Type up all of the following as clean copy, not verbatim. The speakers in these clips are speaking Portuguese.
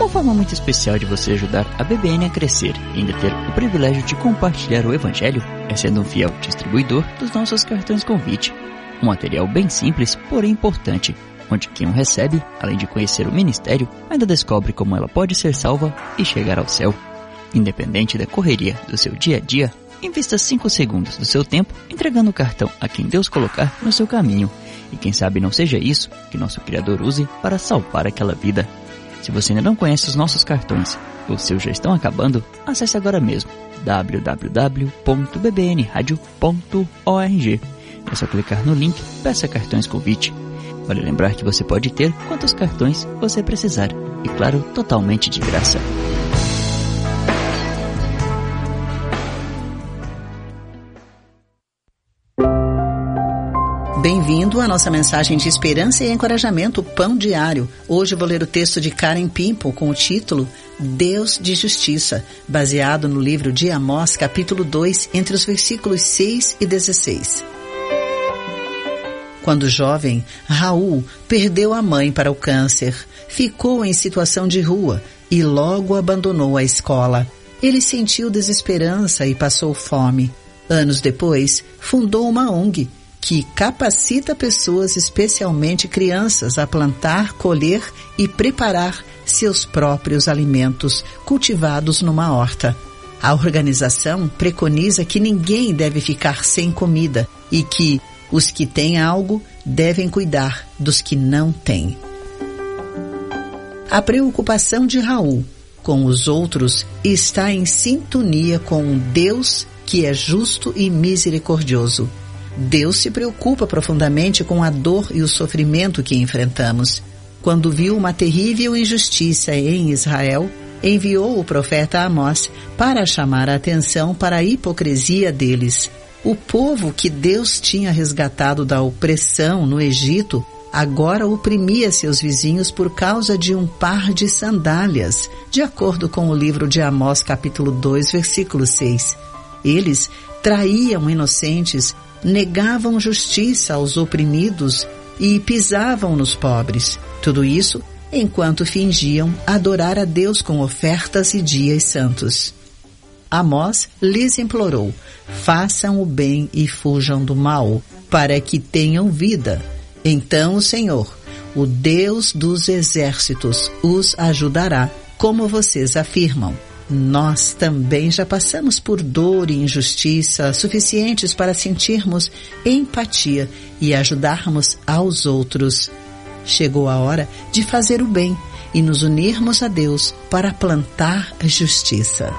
Uma forma muito especial de você ajudar a BBN a crescer e ainda ter o privilégio de compartilhar o Evangelho é sendo um fiel distribuidor dos nossos cartões convite. Um material bem simples, porém importante, onde quem o recebe, além de conhecer o ministério, ainda descobre como ela pode ser salva e chegar ao céu. Independente da correria do seu dia a dia, invista 5 segundos do seu tempo entregando o cartão a quem Deus colocar no seu caminho. E quem sabe não seja isso que nosso Criador use para salvar aquela vida. Se você ainda não conhece os nossos cartões, ou os seus já estão acabando, acesse agora mesmo www.bbnradio.org. É só clicar no link Peça Cartões Convite. Vale lembrar que você pode ter quantos cartões você precisar. E claro, totalmente de graça. Bem-vindo à nossa mensagem de esperança e encorajamento, Pão Diário. Hoje vou ler o texto de Karen Pimple com o título Deus de Justiça, baseado no livro de Amós, capítulo 2, entre os versículos 6 e 16. Quando jovem, Raul perdeu a mãe para o câncer, ficou em situação de rua e logo abandonou a escola. Ele sentiu desesperança e passou fome. Anos depois, fundou uma ONG que capacita pessoas, especialmente crianças, a plantar, colher e preparar seus próprios alimentos cultivados numa horta. A organização preconiza que ninguém deve ficar sem comida e que os que têm algo devem cuidar dos que não têm. A preocupação de Raul com os outros está em sintonia com um Deus que é justo e misericordioso. Deus se preocupa profundamente com a dor e o sofrimento que enfrentamos. Quando viu uma terrível injustiça em Israel, enviou o profeta Amós para chamar a atenção para a hipocrisia deles. O povo que Deus tinha resgatado da opressão no Egito agora oprimia seus vizinhos por causa de um par de sandálias, de acordo com o livro de Amós, capítulo 2, versículo 6. Eles traíam inocentes, negavam justiça aos oprimidos e pisavam nos pobres. Tudo isso enquanto fingiam adorar a Deus com ofertas e dias santos. Amós lhes implorou: façam o bem e fujam do mal, para que tenham vida. Então o Senhor, o Deus dos exércitos, os ajudará, como vocês afirmam. Nós também já passamos por dor e injustiça suficientes para sentirmos empatia e ajudarmos aos outros. Chegou a hora de fazer o bem e nos unirmos a Deus para plantar a justiça.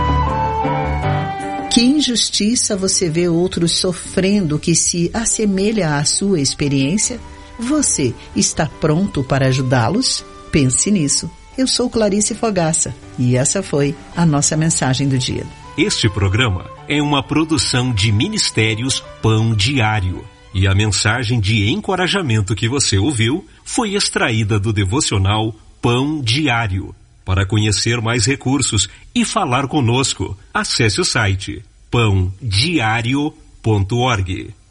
Que injustiça você vê outros sofrendo que se assemelha à sua experiência? Você está pronto para ajudá-los? Pense nisso. Eu sou Clarice Fogaça e essa foi a nossa mensagem do dia. Este programa é uma produção de Ministérios Pão Diário e a mensagem de encorajamento que você ouviu foi extraída do devocional Pão Diário. Para conhecer mais recursos e falar conosco, acesse o site pãodiario.org.